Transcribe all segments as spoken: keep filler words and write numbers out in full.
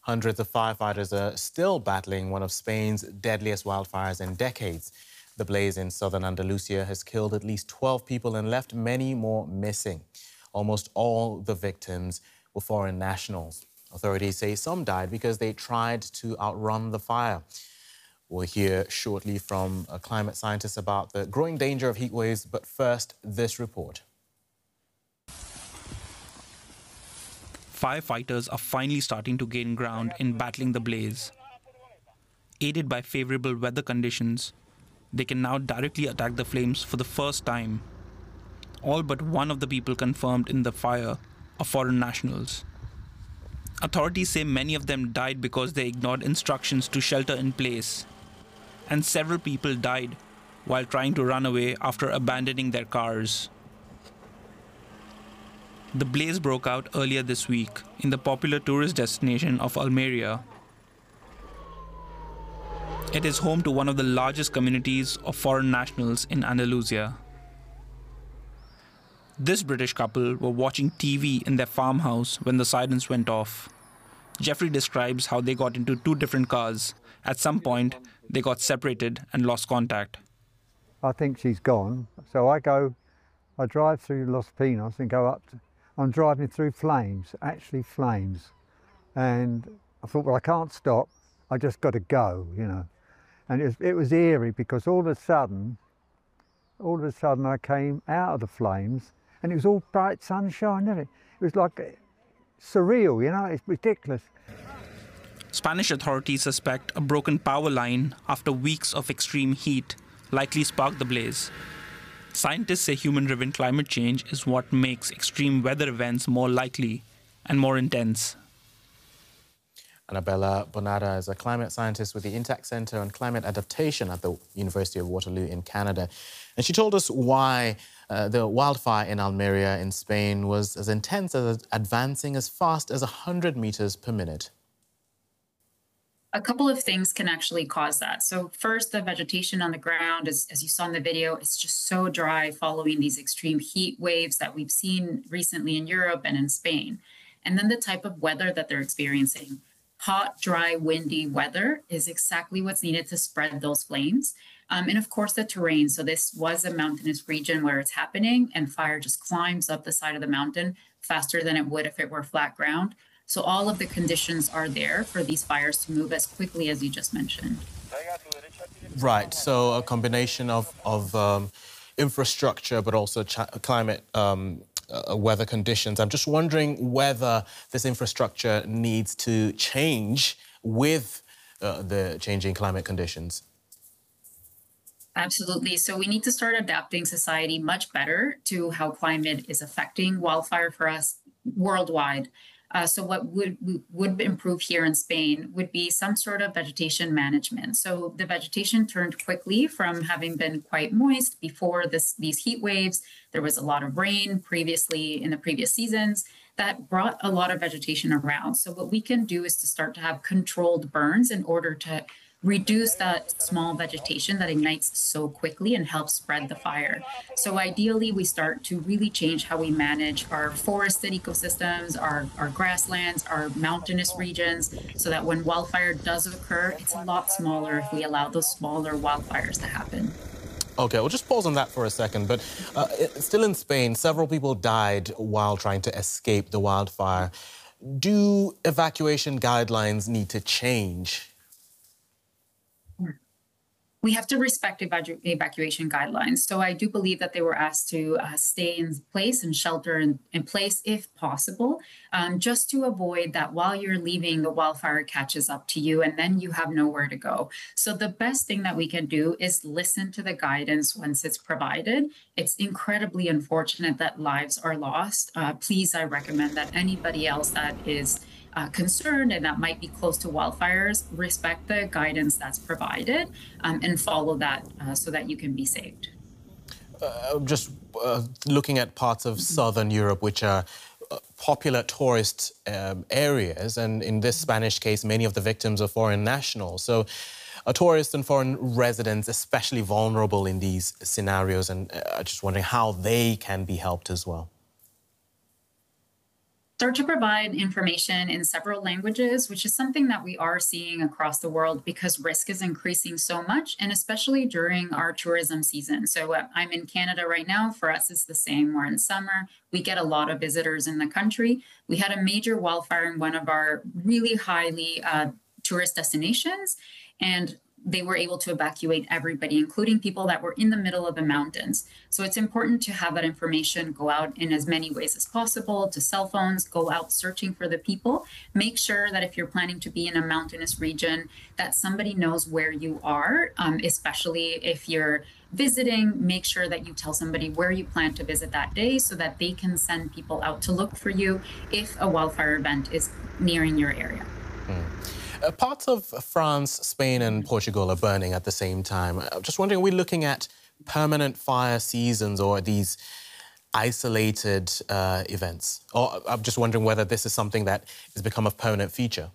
Hundreds of firefighters are still battling one of Spain's deadliest wildfires in decades. The blaze in southern Andalusia has killed at least twelve people and left many more missing. Almost all the victims were foreign nationals. Authorities say some died because they tried to outrun the fire. We'll hear shortly from a climate scientist about the growing danger of heat waves, but first, this report. Firefighters are finally starting to gain ground in battling the blaze. Aided by favorable weather conditions, they can now directly attack the flames for the first time. All but one of the people confirmed in the fire are foreign nationals. Authorities say many of them died because they ignored instructions to shelter in place, and several people died while trying to run away after abandoning their cars. The blaze broke out earlier this week in the popular tourist destination of Almeria. It is home to one of the largest communities of foreign nationals in Andalusia. This British couple were watching T V in their farmhouse when the sirens went off. Jeffrey describes how they got into two different cars. At some point, they got separated and lost contact. I think she's gone, so I go, I drive through Los Pinos and go up to, I'm driving through flames, actually flames. And I thought, well, I can't stop, I just got to go, you know. And it was, it was eerie because all of a sudden, all of a sudden I came out of the flames and it was all bright sunshine, isn't it? It was like surreal, you know, it's ridiculous. Spanish authorities suspect a broken power line after weeks of extreme heat likely sparked the blaze. Scientists say human-driven climate change is what makes extreme weather events more likely and more intense. Annabella Bonada is a climate scientist with the Intact Center on Climate Adaptation at the University of Waterloo in Canada. And she told us why uh, the wildfire in Almeria in Spain was as intense as advancing as fast as one hundred meters per minute. A couple of things can actually cause that. So first, the vegetation on the ground, as, as you saw in the video, it's just so dry following these extreme heat waves that we've seen recently in Europe and in Spain. And then the type of weather that they're experiencing. Hot, dry, windy weather is exactly what's needed to spread those flames. Um, and of course, the terrain. So this was a mountainous region where it's happening and fire just climbs up the side of the mountain faster than it would if it were flat ground. So all of the conditions are there for these fires to move as quickly as you just mentioned. Right, so a combination of, of um, infrastructure, but also climate um, uh, weather conditions. I'm just wondering whether this infrastructure needs to change with uh, the changing climate conditions. Absolutely. So we need to start adapting society much better to how climate is affecting wildfire for us worldwide. Uh, so what would would improve here in Spain would be some sort of vegetation management. So the vegetation turned quickly from having been quite moist before this, these heat waves. There was a lot of rain previously in the previous seasons that brought a lot of vegetation around. So what we can do is to start to have controlled burns in order to reduce that small vegetation that ignites so quickly and helps spread the fire. So ideally, we start to really change how we manage our forested ecosystems, our, our grasslands, our mountainous regions, so that when wildfire does occur, it's a lot smaller if we allow those smaller wildfires to happen. OK, we'll just pause on that for a second. But uh, still in Spain, several people died while trying to escape the wildfire. Do evacuation guidelines need to change? We have to respect evacu evacuation guidelines. So I do believe that they were asked to uh, stay in place and shelter in, in place if possible, um, just to avoid that while you're leaving, the wildfire catches up to you and then you have nowhere to go. So the best thing that we can do is listen to the guidance once it's provided. It's incredibly unfortunate that lives are lost. Uh, please, I recommend that anybody else that is Uh, concerned and that might be close to wildfires, respect the guidance that's provided um, and follow that uh, so that you can be saved. Uh, just uh, looking at parts of southern Europe, which are uh, popular tourist um, areas, and in this Spanish case, many of the victims are foreign nationals. So uh, tourists and foreign residents especially vulnerable in these scenarios, and uh, just wondering how they can be helped as well. Start to provide information in several languages, which is something that we are seeing across the world because risk is increasing so much, and especially during our tourism season. So uh, I'm in Canada right now. For us, it's the same. We're in summer. We get a lot of visitors in the country. We had a major wildfire in one of our really highly uh, tourist destinations, and they were able to evacuate everybody, including people that were in the middle of the mountains. So it's important to have that information go out in as many ways as possible, to cell phones, go out searching for the people. Make sure that if you're planning to be in a mountainous region, that somebody knows where you are, um, especially if you're visiting. Make sure that you tell somebody where you plan to visit that day so that they can send people out to look for you if a wildfire event is nearing your area. Mm. Uh, parts of France, Spain and Portugal are burning at the same time. I'm just wondering, are we looking at permanent fire seasons or these isolated uh, events? Or I'm just wondering whether this is something that has become a permanent feature.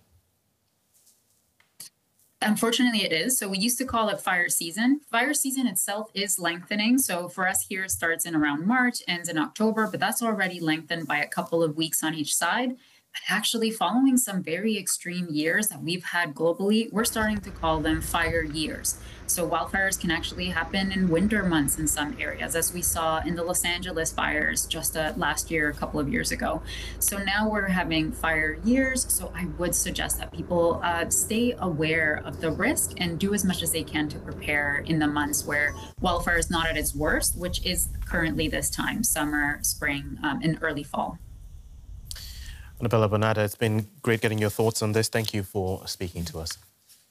Unfortunately, it is. So we used to call it fire season. Fire season itself is lengthening. So for us here, it starts in around March, ends in October, but that's already lengthened by a couple of weeks on each side. Actually, following some very extreme years that we've had globally, we're starting to call them fire years. So wildfires can actually happen in winter months in some areas, as we saw in the Los Angeles fires just uh, last year, a couple of years ago. So now we're having fire years. So I would suggest that people uh, stay aware of the risk and do as much as they can to prepare in the months where wildfire is not at its worst, which is currently this time, summer, spring, um, and early fall. Annabella Bernada, it's been great getting your thoughts on this. Thank you for speaking to us.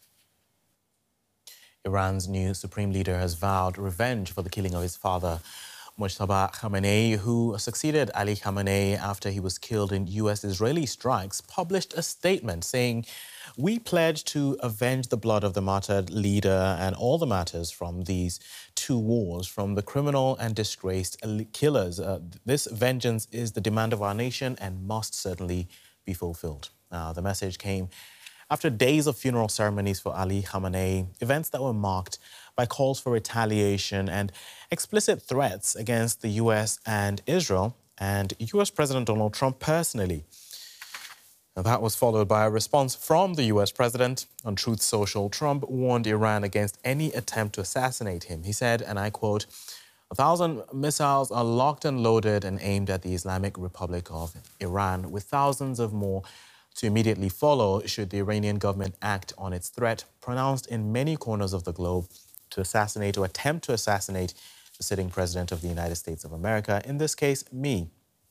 Iran's new supreme leader has vowed revenge for the killing of his father, Mojtaba Khamenei, who succeeded Ali Khamenei after he was killed in U S-Israeli strikes, published a statement saying, "We pledge to avenge the blood of the martyred leader and all the martyrs from these two wars, from the criminal and disgraced killers. Uh, this vengeance is the demand of our nation and must certainly be fulfilled." Now, the message came after days of funeral ceremonies for Ali Khamenei, events that were marked by calls for retaliation and explicit threats against the U S and Israel and U S President Donald Trump personally. Now, that was followed by a response from the U S president. On Truth Social, Trump warned Iran against any attempt to assassinate him. He said, and I quote, "A thousand missiles are locked and loaded and aimed at the Islamic Republic of Iran, with thousands of more to immediately follow should the Iranian government act on its threat, pronounced in many corners of the globe, to assassinate or attempt to assassinate the sitting president of the United States of America, in this case, me."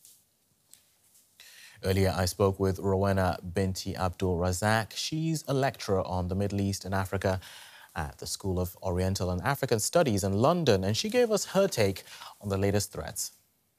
Earlier, I spoke with Rowena Binti Abdul Razak. She's a lecturer on the Middle East and Africa at the School of Oriental and African Studies in London, and she gave us her take on the latest threats.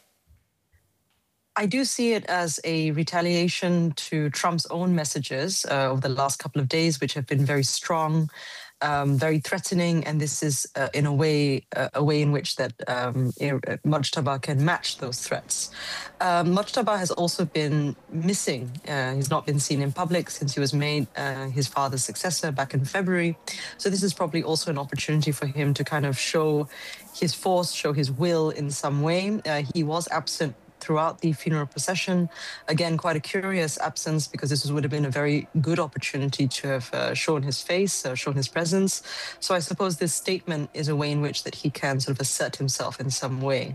I do see it as a retaliation to Trump's own messages uh, over the last couple of days, which have been very strong, um, very threatening, and this is, uh, in a way, uh, a way in which that um, Mojtaba can match those threats. Um, Mojtaba has also been missing. Uh, he's not been seen in public since he was made uh, his father's successor back in February. So this is probably also an opportunity for him to kind of show his force, show his will in some way. Uh, he was absent throughout the funeral procession. Again, quite a curious absence because this would have been a very good opportunity to have uh, shown his face, uh, shown his presence. So I suppose this statement is a way in which that he can sort of assert himself in some way.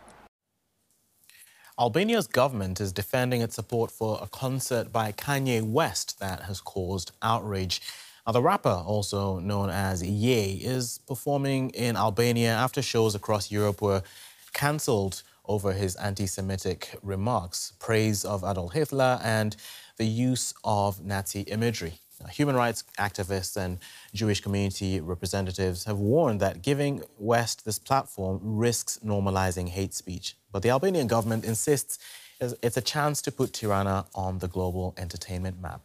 Albania's government is defending its support for a concert by Kanye West that has caused outrage. Now, the rapper, also known as Ye, is performing in Albania after shows across Europe were cancelled over his anti-Semitic remarks, praise of Adolf Hitler, and the use of Nazi imagery. Now, human rights activists and Jewish community representatives have warned that giving West this platform risks normalizing hate speech. But the Albanian government insists it's a chance to put Tirana on the global entertainment map.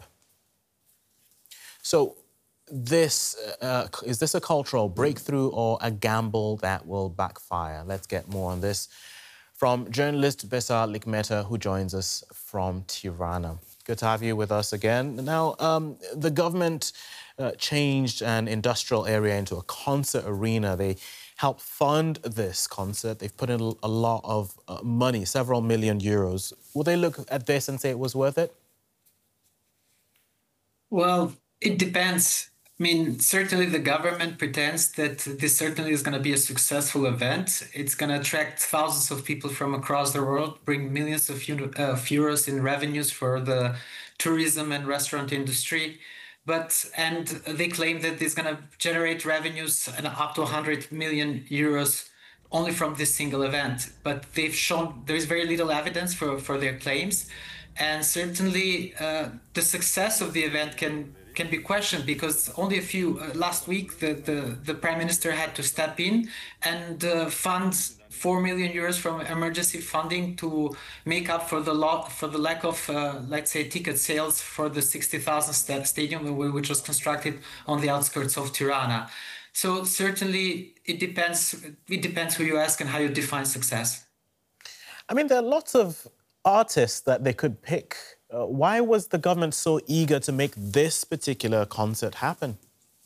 So, this uh, is this a cultural breakthrough or a gamble that will backfire? Let's get more on this from journalist Besar Likmeta, who joins us from Tirana. Good to have you with us again. Now, um, the government uh, changed an industrial area into a concert arena. They help fund this concert. They've put in a lot of uh, money, several million euros. Will they look at this and say it was worth it? Well, it depends. I mean, certainly the government pretends that this certainly is going to be a successful event. It's going to attract thousands of people from across the world, bring millions of euros in revenues for the tourism and restaurant industry. But, and they claim that it's going to generate revenues up to one hundred million euros only from this single event. But they've shown there is very little evidence for, for their claims. And certainly uh, the success of the event can can be questioned because only a few uh, last week the, the the prime minister had to step in and uh, fund four million euros from emergency funding to make up for the lot for the lack of uh, let's say ticket sales for the sixty thousand st stadium which was constructed on the outskirts of Tirana. So certainly it depends it depends who you ask and how you define success. I mean, there are lots of artists that they could pick. Uh, why was the government so eager to make this particular concert happen?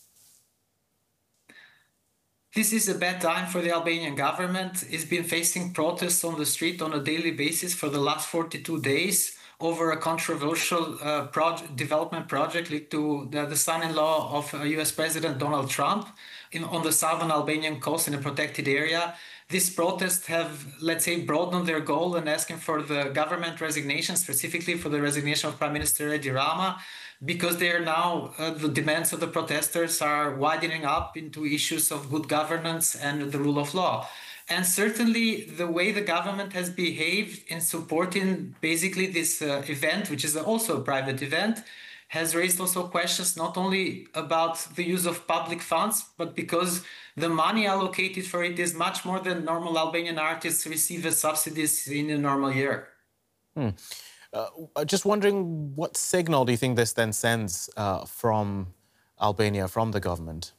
This is a bad time for the Albanian government. It's been facing protests on the street on a daily basis for the last forty-two days over a controversial uh, project, development project linked to the, the son-in-law of uh, U S President Donald Trump in, on the southern Albanian coast in a protected area. These protests have, let's say, broadened their goal and asking for the government resignation, specifically for the resignation of Prime Minister Edi Rama, because they are now, uh, the demands of the protesters are widening up into issues of good governance and the rule of law. And certainly the way the government has behaved in supporting basically this uh, event, which is also a private event, has raised also questions not only about the use of public funds, but because the money allocated for it is much more than normal Albanian artists receive as subsidies in a normal year. Hmm. Uh, just wondering, what signal do you think this then sends uh, from Albania, from the government?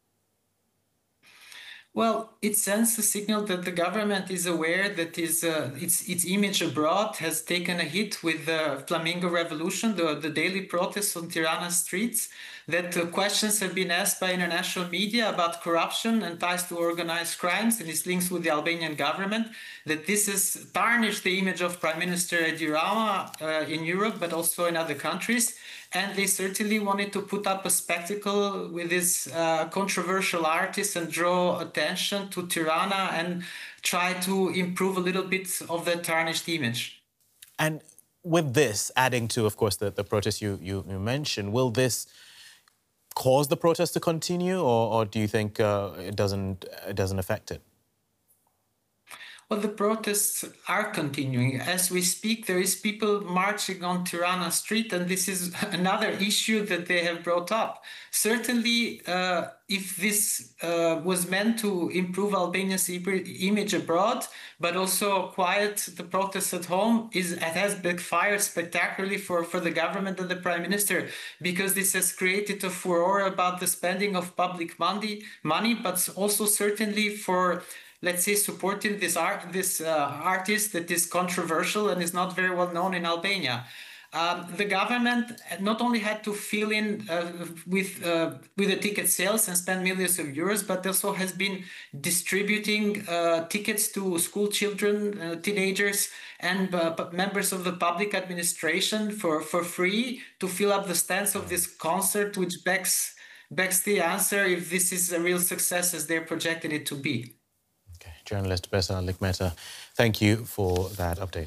Well, it sends a signal that the government is aware that is, uh, its, its image abroad has taken a hit with the Flamingo Revolution, the, the daily protests on Tirana streets, that uh, questions have been asked by international media about corruption and ties to organized crimes and its links with the Albanian government, that this has tarnished the image of Prime Minister Edi Rama uh, in Europe, but also in other countries. And they certainly wanted to put up a spectacle with this uh, controversial artist and draw attention to Tirana and try to improve a little bit of the tarnished image. And with this, adding to, of course, the, the protest you, you, you mentioned, will this cause the protest to continue, or, or do you think uh, it doesn't, it doesn't affect it? Well, the protests are continuing. As we speak, there is people marching on Tirana Street, and this is another issue that they have brought up. Certainly, uh, if this uh, was meant to improve Albania's image abroad, but also quiet the protests at home, is, it has backfired spectacularly for, for the government and the Prime Minister, because this has created a furor about the spending of public money, money but also certainly for, let's say, supporting this art, this uh, artist that is controversial and is not very well known in Albania. Um, the government not only had to fill in uh, with uh, with the ticket sales and spend millions of euros, but also has been distributing uh, tickets to school children, uh, teenagers, and uh, members of the public administration for, for free to fill up the stands of this concert, which begs, begs the answer if this is a real success as they're projecting it to be. Journalist Besar Likmeta, thank you for that update.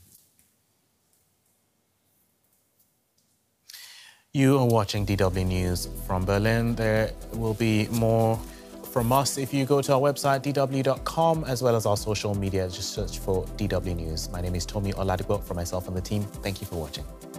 You are watching D W News from Berlin. There will be more from us if you go to our website, D W dot com, as well as our social media. Just search for D W News. My name is Tomi Oladipo. For myself and the team, thank you for watching.